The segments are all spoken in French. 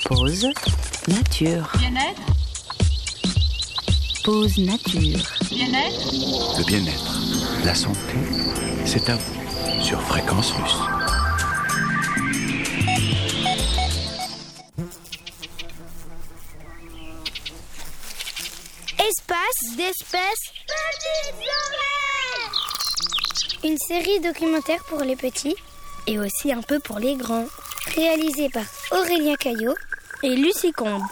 Pause nature. Bien-être. Pause nature. Bien-être. Le bien-être, la santé, c'est à vous sur Fréquence Russe. Espace d'espèces petites oreilles. Une série documentaire pour les petits et aussi un peu pour les grands, réalisée par Aurélien Caillot et Lucie Combe.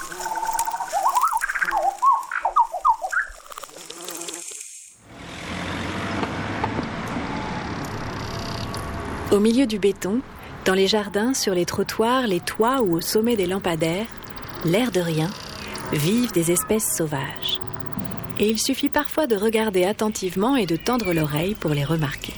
Au milieu du béton, dans les jardins, sur les trottoirs, les toits ou au sommet des lampadaires, l'air de rien, vivent des espèces sauvages. Et il suffit parfois de regarder attentivement et de tendre l'oreille pour les remarquer.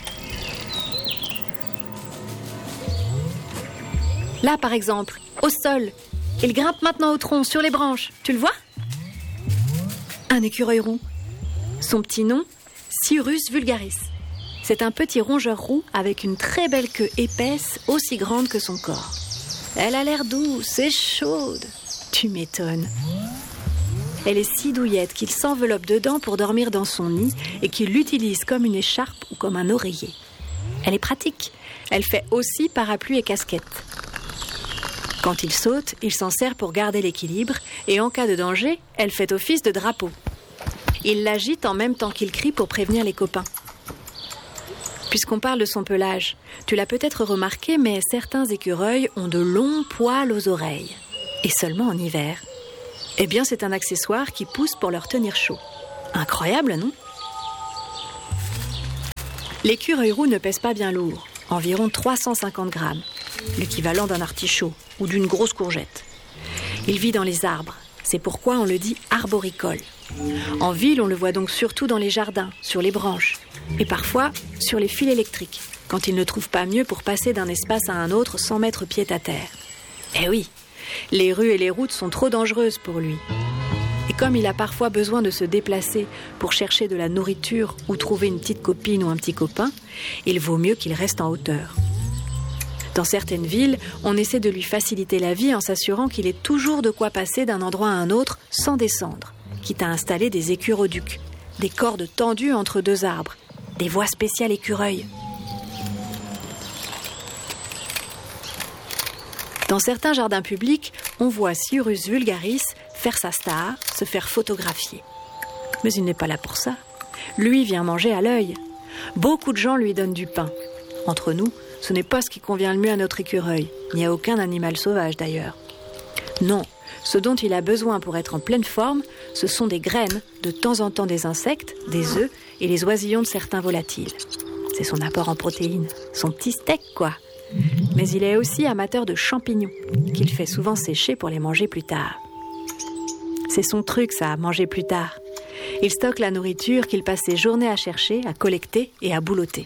Là, par exemple, au sol, il grimpe maintenant au tronc, sur les branches. Tu le vois ? Un écureuil roux. Son petit nom, Cirrus vulgaris. C'est un petit rongeur roux avec une très belle queue épaisse, aussi grande que son corps. Elle a l'air douce et chaude. Tu m'étonnes. Elle est si douillette qu'il s'enveloppe dedans pour dormir dans son nid et qu'il l'utilise comme une écharpe ou comme un oreiller. Elle est pratique. Elle fait aussi parapluie et casquette. Quand il saute, il s'en sert pour garder l'équilibre et en cas de danger, elle fait office de drapeau. Il l'agite en même temps qu'il crie pour prévenir les copains. Puisqu'on parle de son pelage, tu l'as peut-être remarqué, mais certains écureuils ont de longs poils aux oreilles. Et seulement en hiver. Eh bien, c'est un accessoire qui pousse pour leur tenir chaud. Incroyable, non ? L'écureuil roux ne pèse pas bien lourd, environ 350 grammes, l'équivalent d'un artichaut ou d'une grosse courgette. Il vit dans les arbres, c'est pourquoi on le dit arboricole. En ville, on le voit donc surtout dans les jardins, sur les branches, et parfois sur les fils électriques, quand il ne trouve pas mieux pour passer d'un espace à un autre sans mettre pied à terre. Eh oui, les rues et les routes sont trop dangereuses pour lui. Et comme il a parfois besoin de se déplacer pour chercher de la nourriture ou trouver une petite copine ou un petit copain, il vaut mieux qu'il reste en hauteur. Dans certaines villes, on essaie de lui faciliter la vie en s'assurant qu'il ait toujours de quoi passer d'un endroit à un autre sans descendre, quitte à installer des écuroducs, des cordes tendues entre deux arbres, des voies spéciales écureuils. Dans certains jardins publics, on voit Cirrus vulgaris faire sa star, se faire photographier. Mais il n'est pas là pour ça. Lui vient manger à l'œil. Beaucoup de gens lui donnent du pain. Entre nous, ce n'est pas ce qui convient le mieux à notre écureuil, ni à aucun animal sauvage d'ailleurs. Non, ce dont il a besoin pour être en pleine forme, ce sont des graines, de temps en temps des insectes, des œufs et les oisillons de certains volatiles. C'est son apport en protéines, son petit steak quoi. Mais il est aussi amateur de champignons, qu'il fait souvent sécher pour les manger plus tard. C'est son truc ça, manger plus tard. Il stocke la nourriture qu'il passe ses journées à chercher, à collecter et à boulotter.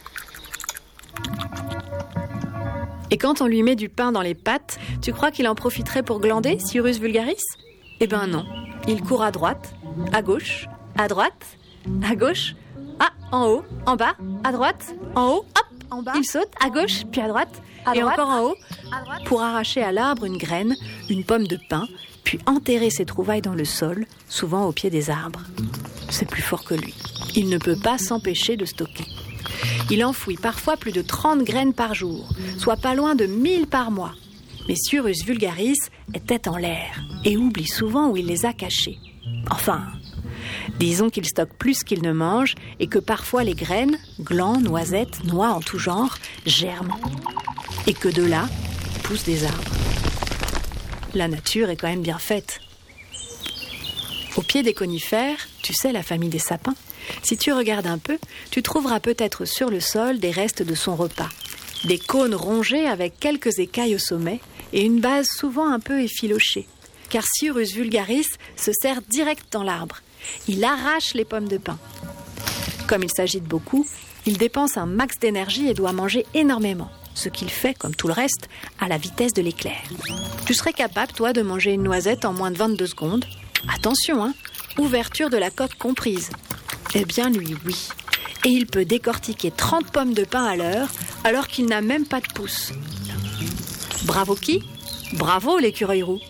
Et quand on lui met du pain dans les pattes, tu crois qu'il en profiterait pour glander, Cirrus vulgaris ? Eh ben non, il court à droite, à gauche, à droite, à gauche, en haut, en bas, à droite, en haut, hop, en bas. Il saute à gauche, puis à droite, et encore en haut, pour arracher à l'arbre une graine, une pomme de pin, puis enterrer ses trouvailles dans le sol, souvent au pied des arbres. C'est plus fort que lui. Il ne peut pas s'empêcher de stocker. Il enfouit parfois plus de 30 graines par jour, soit pas loin de 1000 par mois. Mais Cirrus vulgaris est tête en l'air et oublie souvent où il les a cachées. Enfin, disons qu'il stocke plus qu'il ne mange et que parfois les graines, glands, noisettes, noix en tout genre, germent. Et que de là, poussent des arbres. La nature est quand même bien faite. Au pied des conifères, tu sais, la famille des sapins, si tu regardes un peu, tu trouveras peut-être sur le sol des restes de son repas. Des cônes rongés avec quelques écailles au sommet et une base souvent un peu effilochée. Car Cirrus vulgaris se serre direct dans l'arbre. Il arrache les pommes de pin. Comme il s'agite beaucoup, il dépense un max d'énergie et doit manger énormément. Ce qu'il fait, comme tout le reste, à la vitesse de l'éclair. Tu serais capable, toi, de manger une noisette en moins de 22 secondes. Attention, ouverture de la coque comprise. Eh bien, lui, oui. Et il peut décortiquer 30 pommes de pin à l'heure, alors qu'il n'a même pas de pouce. Bravo qui ? Bravo l'écureuil roux.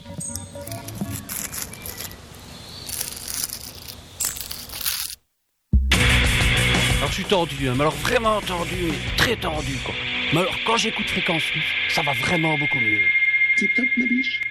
Alors je suis tendu, mais alors vraiment tendu, mais très tendu quoi. Mais alors quand j'écoute Fréquence Russe, ça va vraiment beaucoup mieux. Tip top ma biche.